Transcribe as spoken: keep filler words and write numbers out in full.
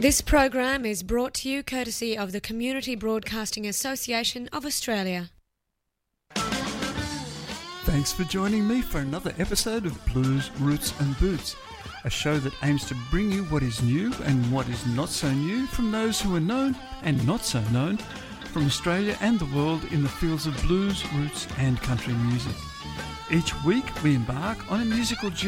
This program is brought to you courtesy of the Community Broadcasting Association of Australia. Thanks for joining me for another episode of Blues, Roots and Boots, a show that aims to bring you what is new and what is not so new from those who are known and not so known from Australia and the world in the fields of blues, roots and country music. Each week we embark on a musical journey